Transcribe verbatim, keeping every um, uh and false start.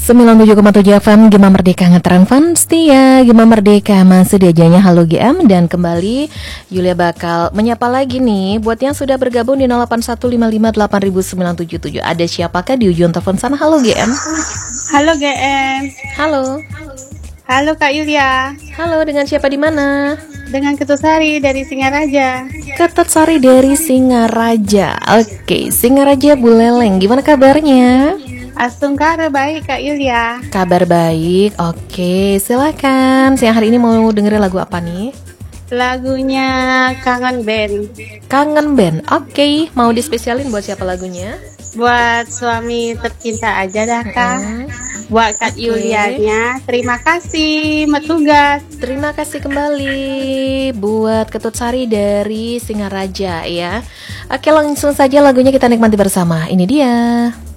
sembilan puluh tujuh koma tujuh F M Gema Merdeka ngetren fun setia. Gema Merdeka masih diajanya Halo G M. Dan kembali Yulia bakal menyapa lagi nih buat yang sudah bergabung di nol delapan satu lima lima delapan sembilan tujuh tujuh. Ada siapakah di ujung telepon sana? Halo G M. Halo G M. Halo. Halo Kak Yulia. Halo, dengan siapa di mana? Dengan Ketusari dari Singaraja. Ketusari dari Singaraja. Oke, Singaraja Buleleng. Gimana kabarnya? Astungkara baik Kak Yulia. Kabar baik. Oke, silakan. Siang hari ini mau dengerin lagu apa nih? Lagunya Kangen Band. Kangen Band. Oke, mau dispesialin buat siapa lagunya? Buat suami tercinta aja dah Kak. Hmm. Buat Kak Okay. Yulianya. Terima kasih metugas. Terima kasih kembali buat Ketut Sari dari Singaraja ya. Oke, langsung saja lagunya kita nikmati bersama. Ini dia.